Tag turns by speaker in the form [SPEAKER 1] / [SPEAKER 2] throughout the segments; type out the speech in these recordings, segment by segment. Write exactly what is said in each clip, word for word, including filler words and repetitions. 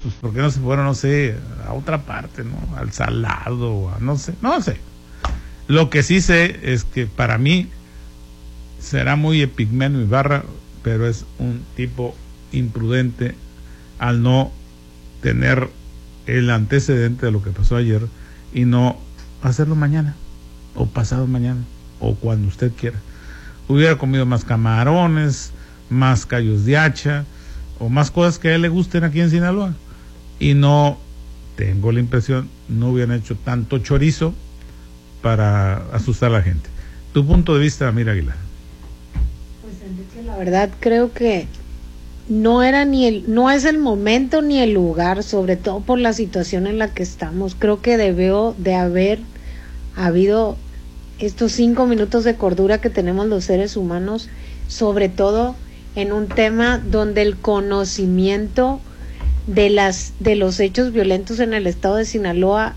[SPEAKER 1] pues ¿por qué no se fueron, no sé, a otra parte, ¿no? Al Salado, a no sé, no sé. Lo que sí sé es que para mí será muy Epigmenio Ibarra, pero es un tipo imprudente al no tener el antecedente de lo que pasó ayer y no hacerlo mañana o pasado mañana o cuando usted quiera. Hubiera comido más camarones, más callos de hacha o más cosas que a él le gusten aquí en Sinaloa y no, tengo la impresión, no hubieran hecho tanto chorizo para asustar a la gente. Tu punto de vista, Mira Aguilar.
[SPEAKER 2] Pues Enrique, la verdad creo que no era ni el, no es el momento ni el lugar, sobre todo por la situación en la que estamos. Creo que debió de haber habido estos cinco minutos de cordura que tenemos los seres humanos, sobre todo en un tema donde el conocimiento de las de los hechos violentos en el estado de Sinaloa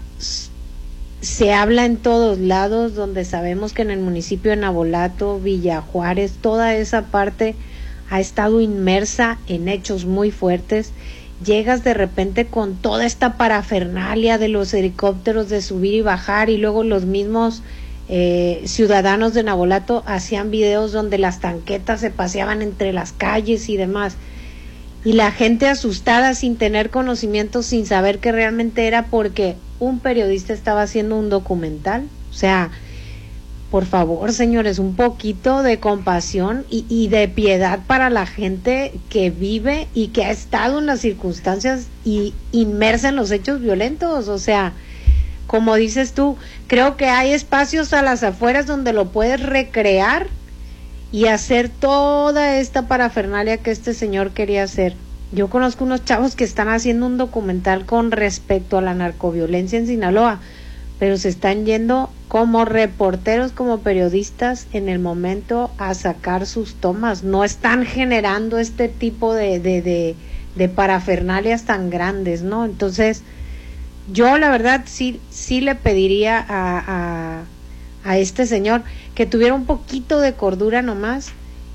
[SPEAKER 2] se habla en todos lados, donde sabemos que en el municipio de Navolato, Villa Juárez, toda esa parte ha estado inmersa en hechos muy fuertes. Llegas de repente con toda esta parafernalia de los helicópteros de subir y bajar, y luego los mismos eh, ciudadanos de Navolato hacían videos donde las tanquetas se paseaban entre las calles y demás, y la gente asustada sin tener conocimiento, sin saber que realmente era porque un periodista estaba haciendo un documental. O sea, por favor, señores, un poquito de compasión y, y de piedad para la gente que vive y que ha estado en las circunstancias y inmersa en los hechos violentos. O sea, como dices tú, creo que hay espacios a las afueras donde lo puedes recrear y hacer toda esta parafernalia que este señor quería hacer. Yo conozco unos chavos que están haciendo un documental con respecto a la narcoviolencia en Sinaloa, pero se están yendo como reporteros, como periodistas en el momento a sacar sus tomas. No están generando este tipo de, de, de, de parafernalias tan grandes, ¿no? Entonces, yo la verdad sí, sí le pediría a, a, a este señor que tuviera un poquito de cordura nomás,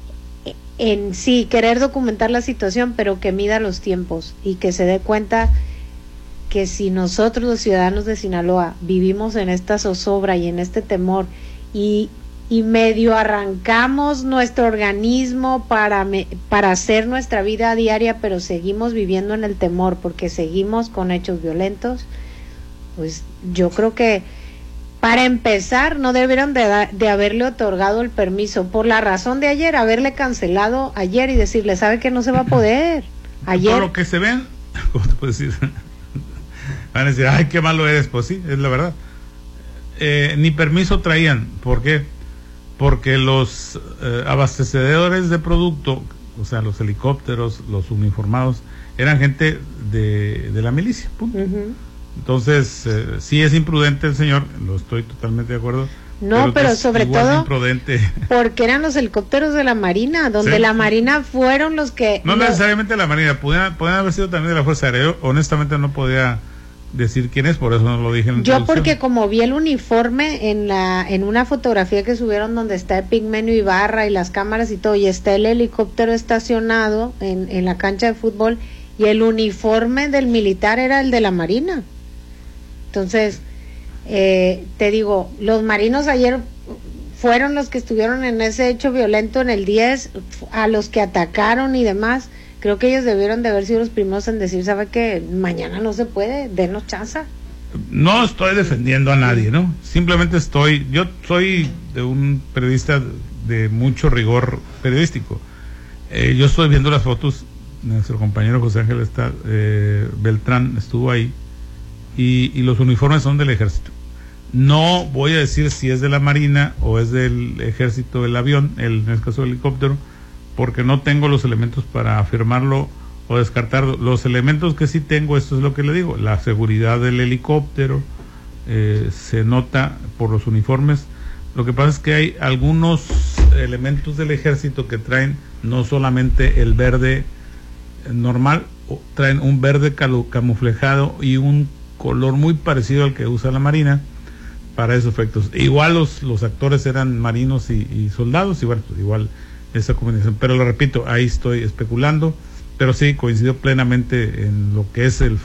[SPEAKER 2] en sí, querer documentar la situación, pero que mida los tiempos y que se dé cuenta que si nosotros los ciudadanos de Sinaloa vivimos en esta zozobra y en este temor y, y medio arrancamos nuestro organismo para, me, para hacer nuestra vida diaria, pero seguimos viviendo en el temor porque seguimos con hechos violentos, pues yo creo que para empezar no debieron de, da, de haberle otorgado el permiso por la razón de ayer, haberle cancelado ayer y decirle, sabe que no se va a poder. Ayer.
[SPEAKER 1] Por lo que se ven, ¿cómo te puedo decir? Van a decir, ay, qué malo eres. Pues sí, es la verdad. Eh, ni permiso traían. ¿Por qué? Porque los eh, abastecedores de producto, o sea, los helicópteros, los uniformados, eran gente de, de la milicia. Punto. Uh-huh. Entonces, eh, sí es imprudente el señor, lo estoy totalmente de acuerdo.
[SPEAKER 2] No, pero, pero sobre todo
[SPEAKER 1] imprudente.
[SPEAKER 2] Porque eran los helicópteros de la Marina, donde sí. La Marina fueron los que...
[SPEAKER 1] No
[SPEAKER 2] los...
[SPEAKER 1] necesariamente la Marina, podían, podían haber sido también de la Fuerza Aérea. Yo honestamente no podía decir quién es, por eso no lo dije en la
[SPEAKER 2] Yo porque como vi el uniforme en la en una fotografía que subieron donde está Epigmenio Ibarra y las cámaras y todo, y está el helicóptero estacionado en, en la cancha de fútbol, y el uniforme del militar era el de la Marina. Entonces, eh, te digo, los marinos ayer fueron los que estuvieron en ese hecho violento en el diez, a los que atacaron y demás. Creo que ellos debieron de haber sido los primeros en decir, ¿sabe qué? Mañana no se puede, denos chance.
[SPEAKER 1] No estoy defendiendo a nadie, ¿no? Simplemente estoy, yo soy de un periodista de mucho rigor periodístico. Eh, yo estoy viendo las fotos, nuestro compañero José Ángel está, eh, Beltrán estuvo ahí, y, y los uniformes son del ejército. No voy a decir si es de la Marina o es del ejército el avión, el, en este caso el helicóptero, porque no tengo los elementos para afirmarlo o descartarlo. Los elementos que sí tengo, esto es lo que le digo, la seguridad del helicóptero, eh, se nota por los uniformes. Lo que pasa es que hay algunos elementos del ejército que traen no solamente el verde normal, traen un verde camuflejado y un color muy parecido al que usa la Marina para esos efectos. Igual los, los actores eran marinos y, y soldados, y bueno, pues igual esa combinación, pero lo repito, ahí estoy especulando, pero sí coincido plenamente en lo que es el